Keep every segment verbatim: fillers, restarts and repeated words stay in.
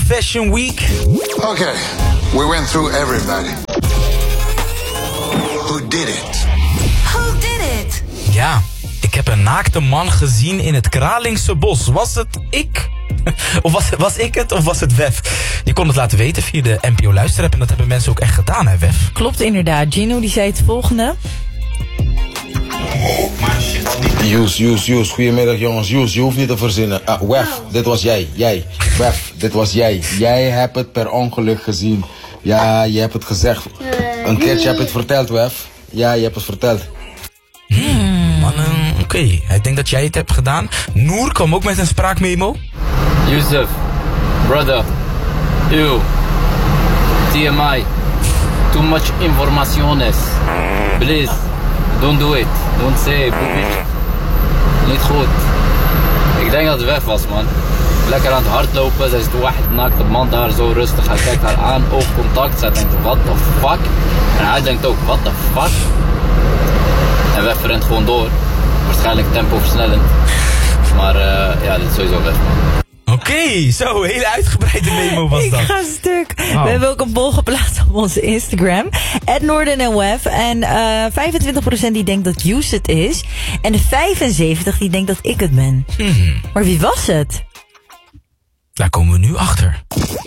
Fashion Week. Okay, we went through everybody. Who did it? Who did it? Ja, ik heb een naakte man gezien in het Kralingse bos. Was het ik? Of was, was ik het of was het Wef? Je kon het laten weten via de N P O luisterapp en dat hebben mensen ook echt gedaan, hè Wef? Klopt inderdaad. Gino die zei het volgende. Joes, Joes, Joes. Goedemiddag jongens. Joes, je hoeft niet te verzinnen. Ah, Wef, dit was jij. Jij. Wef, dit was jij. Jij hebt het per ongeluk gezien. Ja, je hebt het gezegd. Een keertje heb je het verteld, Wef. Ja, je hebt het verteld. Hmm, mannen, oké. Okay. Ik denk dat jij het hebt gedaan. Noor kwam ook met een spraakmemo. Yusuf, brother, you, T M I, too much informationes. Please, don't do it. Don't say it. Niet goed. Ik denk dat het Wef was, man. Lekker aan het hardlopen, zij is de wacht, naakt de man daar zo rustig. Hij kijkt haar aan, oogcontact. Zij denkt, what the fuck? En hij denkt ook, what the fuck? En Wef rent gewoon door. Waarschijnlijk tempo versnellend. Maar uh, ja, dit is sowieso Wef, man. Oké, okay, zo, hele uitgebreide memo was dat. Ik ga stuk. Wow. We hebben ook een poll geplaatst op onze Instagram. at Noorden en Wef. En uh, vijfentwintig procent die denkt dat Joes het is. En vijfenzeventig procent die denkt dat ik het ben. Hmm. Maar wie was het? Daar komen we nu achter.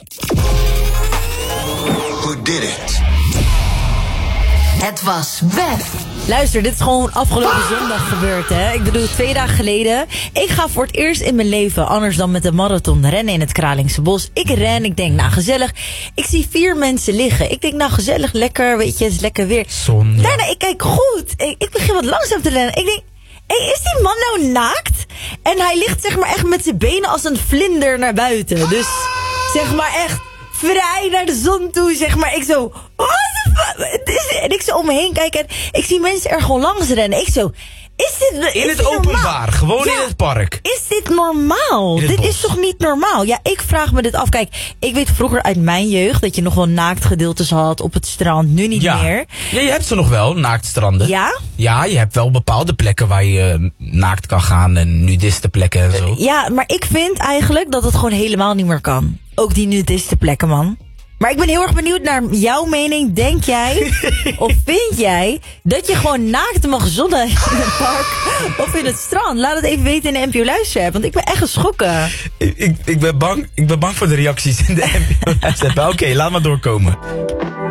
Who did it? Het was Wef. Luister, dit is gewoon afgelopen zondag gebeurd, hè. Ik bedoel, twee dagen geleden. Ik ga voor het eerst in mijn leven, anders dan met de marathon, rennen in het Kralingse bos. Ik ren, ik denk, nou gezellig. Ik zie vier mensen liggen. Ik denk, nou gezellig, lekker, weet je, het is lekker weer. Zon, ja. Daarna, ik kijk goed. Ik, ik begin wat langzaam te rennen. Ik denk, hé, hey, is die man nou naakt? En hij ligt zeg maar echt met zijn benen als een vlinder naar buiten. Dus, zeg maar echt vrij naar de zon toe, zeg maar. Ik zo, what the fuck? Het is, en ik zo om me heen kijken en ik zie mensen er gewoon langs rennen. Ik zo, is dit is In het dit openbaar, normaal? gewoon Ja, in het park. Is dit normaal? In het Dit bos. is toch niet normaal? Ja, ik vraag me dit af. Kijk, ik weet vroeger uit mijn jeugd dat je nog wel naaktgedeeltes had op het strand. Nu niet Ja. meer. Ja, je hebt ze nog wel, naaktstranden. Ja? Ja, je hebt wel bepaalde plekken waar je uh, naakt kan gaan en nudistenplekken en zo. Ja, maar ik vind eigenlijk dat het gewoon helemaal niet meer kan. Ook die nudistenplekken, man. Maar ik ben heel erg benieuwd naar jouw mening. Denk jij, of vind jij, dat je gewoon naakt mag zonnen in het park of in het strand? Laat het even weten in de N P O luisterapp, want ik ben echt geschrokken. Ik, ik, ik, ben bang, ik ben bang voor de reacties in de N P O luisterapp. Oké, okay, laat maar doorkomen.